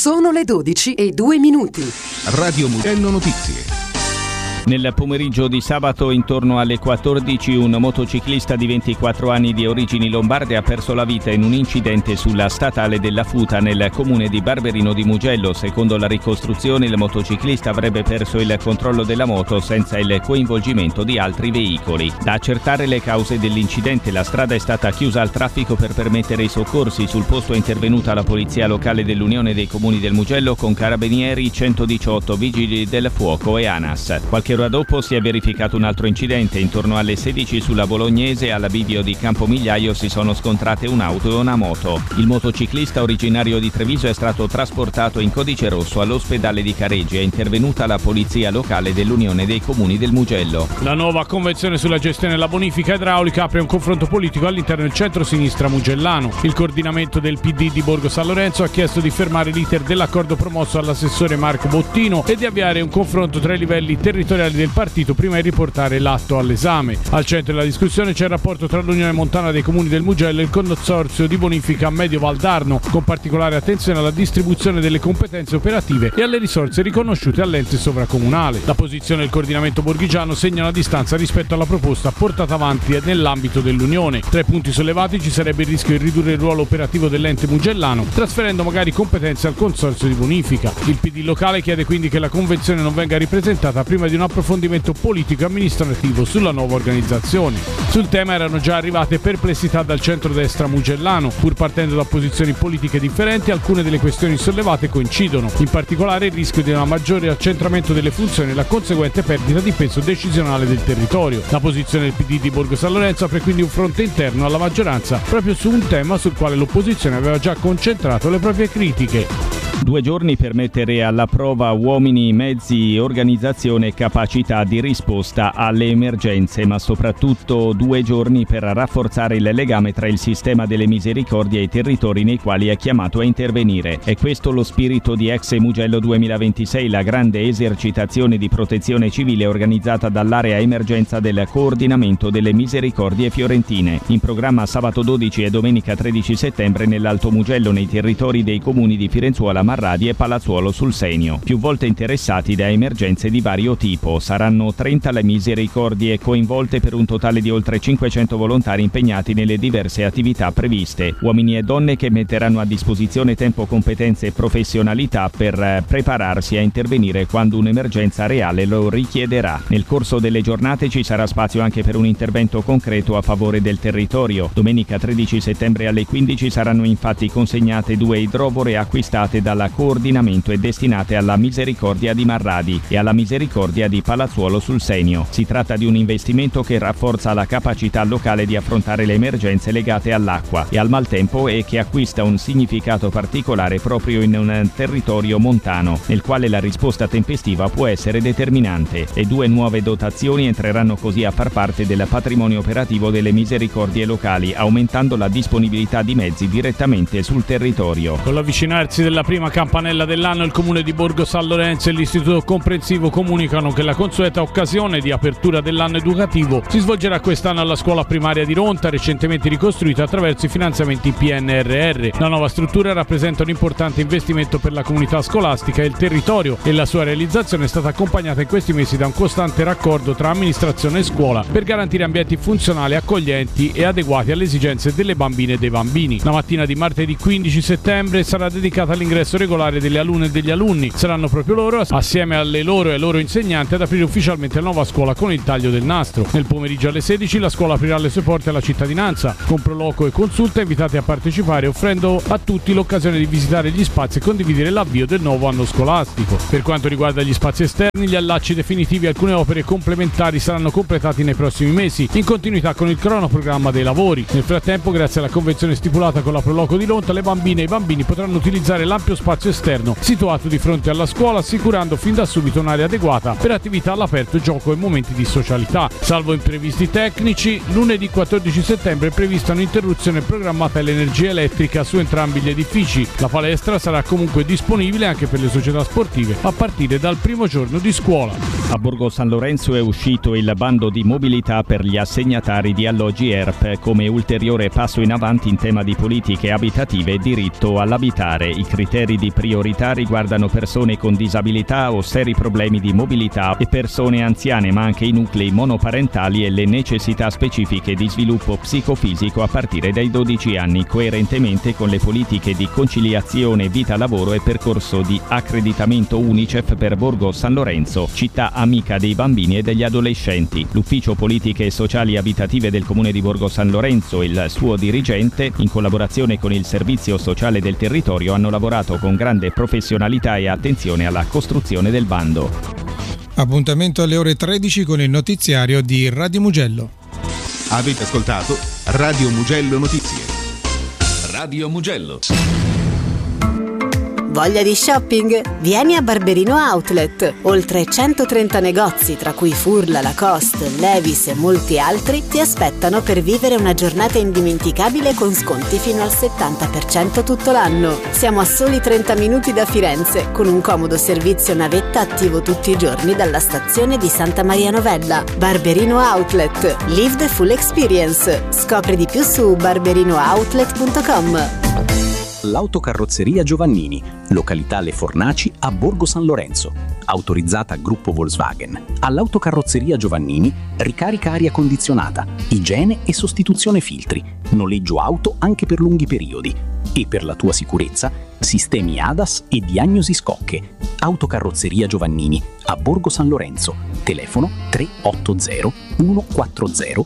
Sono le 12:02. Radio Mugello Notizie. Nel pomeriggio di sabato intorno alle 14 un motociclista di 24 anni di origini lombarde ha perso la vita in un incidente sulla statale della Futa nel comune di Barberino di Mugello. Secondo la ricostruzione il motociclista avrebbe perso il controllo della moto senza il coinvolgimento di altri veicoli. Da accertare le cause dell'incidente, la strada è stata chiusa al traffico per permettere i soccorsi. Sul posto è intervenuta la polizia locale dell'Unione dei Comuni del Mugello con carabinieri, 118 vigili del fuoco e ANAS. Qualche ora dopo si è verificato un altro incidente. Intorno alle 16 sulla Bolognese, alla bivio di Campomigliaio, si sono scontrate un'auto e una moto. Il motociclista originario di Treviso è stato trasportato in codice rosso all'ospedale di Careggi. È intervenuta la polizia locale dell'Unione dei Comuni del Mugello. La nuova convenzione sulla gestione della bonifica idraulica apre un confronto politico all'interno del centro-sinistra mugellano. Il coordinamento del PD di Borgo San Lorenzo ha chiesto di fermare l'iter dell'accordo promosso all'assessore Marco Bottino e di avviare un confronto tra i livelli territoriali del partito prima di riportare l'atto all'esame. Al centro della discussione c'è il rapporto tra l'Unione Montana dei Comuni del Mugello e il consorzio di bonifica Medio Valdarno, con particolare attenzione alla distribuzione delle competenze operative e alle risorse riconosciute all'ente sovracomunale. La posizione del coordinamento borghigiano segna una distanza rispetto alla proposta portata avanti nell'ambito dell'Unione. Tra i punti sollevati ci sarebbe il rischio di ridurre il ruolo operativo dell'ente mugellano, trasferendo magari competenze al consorzio di bonifica. Il PD locale chiede quindi che la convenzione non venga ripresentata prima di un approfondimento politico e amministrativo sulla nuova organizzazione. Sul tema erano già arrivate perplessità dal centrodestra mugellano. Pur partendo da posizioni politiche differenti, alcune delle questioni sollevate coincidono, in particolare il rischio di un maggiore accentramento delle funzioni e la conseguente perdita di peso decisionale del territorio. La posizione del PD di Borgo San Lorenzo apre quindi un fronte interno alla maggioranza proprio su un tema sul quale l'opposizione aveva già concentrato le proprie critiche. 2 giorni per mettere alla prova uomini, mezzi, organizzazione e capacità di risposta alle emergenze, ma soprattutto 2 giorni per rafforzare il legame tra il sistema delle misericordie e i territori nei quali è chiamato a intervenire. È questo lo spirito di Ex Mugello 2026, la grande esercitazione di protezione civile organizzata dall'area emergenza del coordinamento delle misericordie fiorentine. In programma sabato 12 e domenica 13 settembre nell'Alto Mugello, nei territori dei comuni di Firenzuola, Marradi e Palazzuolo sul Senio, più volte interessati da emergenze di vario tipo. Saranno 30 le misericordie coinvolte per un totale di oltre 500 volontari impegnati nelle diverse attività previste, uomini e donne che metteranno a disposizione tempo, competenze e professionalità per prepararsi a intervenire quando un'emergenza reale lo richiederà. Nel corso delle giornate ci sarà spazio anche per un intervento concreto a favore del territorio. Domenica 13 settembre alle 15 saranno infatti consegnate 2 idrovore acquistate dalla coordinamento e destinate alla Misericordia di Marradi e alla Misericordia di Palazzuolo sul Senio. Si tratta di un investimento che rafforza la capacità locale di affrontare le emergenze legate all'acqua e al maltempo e che acquista un significato particolare proprio in un territorio montano, nel quale la risposta tempestiva può essere determinante. Le 2 nuove dotazioni entreranno così a far parte del patrimonio operativo delle misericordie locali, aumentando la disponibilità di mezzi direttamente sul territorio. Con l'avvicinarsi della prima campanella dell'anno, il comune di Borgo San Lorenzo e l'istituto comprensivo comunicano che la consueta occasione di apertura dell'anno educativo si svolgerà quest'anno alla scuola primaria di Ronta, recentemente ricostruita attraverso i finanziamenti PNRR. La nuova struttura rappresenta un importante investimento per la comunità scolastica e il territorio, e la sua realizzazione è stata accompagnata in questi mesi da un costante raccordo tra amministrazione e scuola per garantire ambienti funzionali, accoglienti e adeguati alle esigenze delle bambine e dei bambini. La mattina di martedì 15 settembre sarà dedicata all'ingresso regolare delle alunne e degli alunni. Saranno proprio loro, assieme alle loro e ai loro insegnanti, ad aprire ufficialmente la nuova scuola con il taglio del nastro. Nel pomeriggio alle 16 la scuola aprirà le sue porte alla cittadinanza, con proloquio e consulta, invitati a partecipare, offrendo a tutti l'occasione di visitare gli spazi e condividere l'avvio del nuovo anno scolastico. Per quanto riguarda gli spazi esterni, gli allacci definitivi e alcune opere complementari saranno completati nei prossimi mesi, in continuità con il cronoprogramma dei lavori. Nel frattempo, grazie alla convenzione stipulata con la Proloco di Lonta, le bambine e i bambini potranno utilizzare l'ampio spazio esterno situato di fronte alla scuola, assicurando fin da subito un'area adeguata per attività all'aperto, gioco e momenti di socialità. Salvo imprevisti tecnici, lunedì 14 settembre è prevista un'interruzione programmata dell'energia elettrica su entrambi gli edifici. La palestra sarà comunque disponibile anche per le società sportive a partire dal primo giorno di scuola. A Borgo San Lorenzo è uscito il bando di mobilità per gli assegnatari di alloggi ERP come ulteriore passo in avanti in tema di politiche abitative e diritto all'abitare. I criteri servizi di priorità riguardano persone con disabilità o seri problemi di mobilità e persone anziane, ma anche i nuclei monoparentali e le necessità specifiche di sviluppo psicofisico a partire dai 12 anni, coerentemente con le politiche di conciliazione vita-lavoro e percorso di accreditamento UNICEF per Borgo San Lorenzo, città amica dei bambini e degli adolescenti. L'Ufficio Politiche Sociali e Abitative del Comune di Borgo San Lorenzo e il suo dirigente, in collaborazione con il Servizio Sociale del Territorio, hanno lavorato con grande professionalità e attenzione alla costruzione del bando. Appuntamento alle ore 13 con il notiziario di Radio Mugello. Avete ascoltato Radio Mugello Notizie. Radio Mugello. Voglia di shopping? Vieni a Barberino Outlet. Oltre 130 negozi, tra cui Furla, Lacoste, Levi's e molti altri, ti aspettano per vivere una giornata indimenticabile con sconti fino al 70% tutto l'anno. Siamo a soli 30 minuti da Firenze, con un comodo servizio navetta attivo tutti i giorni dalla stazione di Santa Maria Novella. Barberino Outlet. Live the full experience. Scopri di più su barberinooutlet.com. L'Autocarrozzeria Giovannini, località Le Fornaci a Borgo San Lorenzo, autorizzata Gruppo Volkswagen. All'Autocarrozzeria Giovannini, ricarica aria condizionata, igiene e sostituzione filtri, noleggio auto anche per lunghi periodi e per la tua sicurezza, sistemi ADAS e diagnosi scocche. Autocarrozzeria Giovannini a Borgo San Lorenzo, telefono 380 140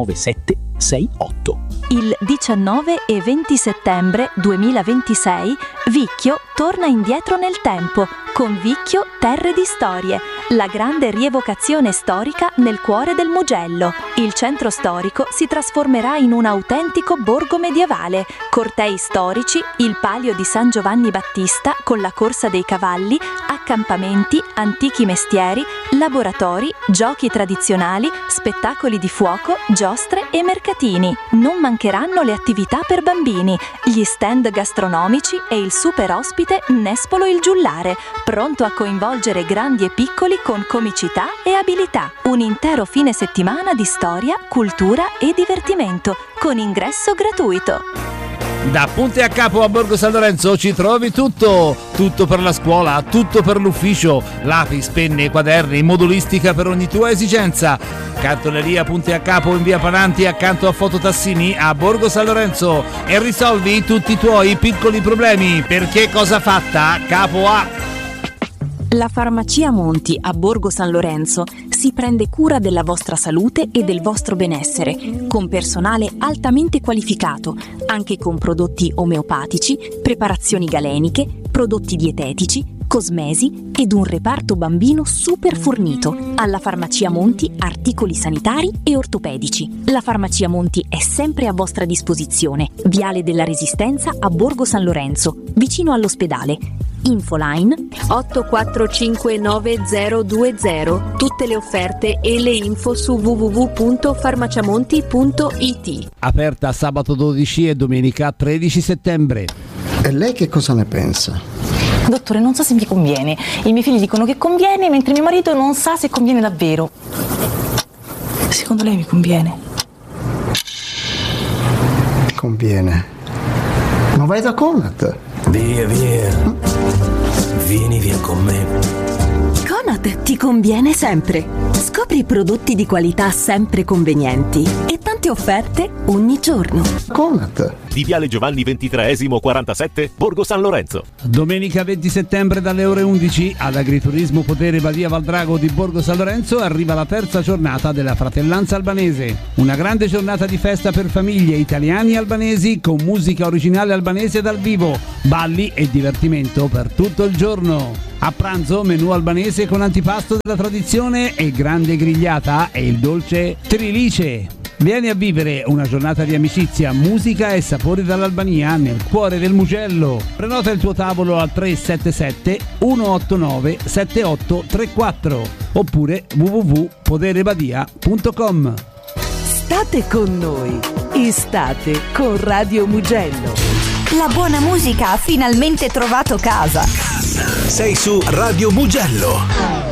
9768. Il 19 e 20 settembre 2026 Vicchio torna indietro nel tempo con Vicchio Terre di Storie, la grande rievocazione storica nel cuore del Mugello. Il centro storico si trasformerà in un autentico borgo medievale, cortei storici, il palio di San Giovanni Battista con la corsa dei cavalli, accampamenti, antichi mestieri, laboratori, giochi tradizionali, spettacoli di fuoco, giostre e mercatini. Non mancheranno le attività per bambini, gli stand gastronomici e il super ospite Nespolo il Giullare, pronto a coinvolgere grandi e piccoli con comicità e abilità. Un intero fine settimana di storia, cultura e divertimento, con ingresso gratuito. Da Punti a Capo a Borgo San Lorenzo ci trovi tutto per la scuola, tutto per l'ufficio, lapis, penne, quaderni, modulistica per ogni tua esigenza. Cartoleria Punti a Capo in via Pananti accanto a Fototassini a Borgo San Lorenzo e risolvi tutti i tuoi piccoli problemi, perché cosa fatta Capo A. La Farmacia Monti a Borgo San Lorenzo si prende cura della vostra salute e del vostro benessere, con personale altamente qualificato, anche con prodotti omeopatici, preparazioni galeniche, prodotti dietetici, cosmesi ed un reparto bambino super fornito. Alla Farmacia Monti articoli sanitari e ortopedici. La Farmacia Monti è sempre a vostra disposizione. Viale della Resistenza a Borgo San Lorenzo, vicino all'ospedale. Infoline 84592020. Tutte le offerte e le info su www.farmaciamonti.it. Aperta sabato 12 e domenica 13 settembre. E lei che cosa ne pensa? Dottore, non so se mi conviene. I miei figli dicono che conviene, mentre mio marito non sa se conviene davvero. Secondo lei mi conviene? Conviene. Ma vai da Conad. Via. Vieni via con me. Conad ti conviene sempre. Scopri prodotti di qualità sempre convenienti e tante offerte ogni giorno. Conad. Di Viale Giovanni XXIII 47, Borgo San Lorenzo. Domenica 20 settembre dalle ore 11 all'Agriturismo Potere Badia Valdrago di Borgo San Lorenzo arriva la terza giornata della Fratellanza Albanese. Una grande giornata di festa per famiglie italiani e albanesi con musica originale albanese dal vivo, balli e divertimento per tutto il giorno. A pranzo menù albanese con antipasto della tradizione e grande grigliata e il dolce trilice. Vieni a vivere una giornata di amicizia, musica e sapori dall'Albania nel cuore del Mugello. Prenota il tuo tavolo al 377 189 7834 oppure www.poderebadia.com. State con noi. Estate con Radio Mugello. La buona musica ha finalmente trovato casa. Sei su Radio Mugello.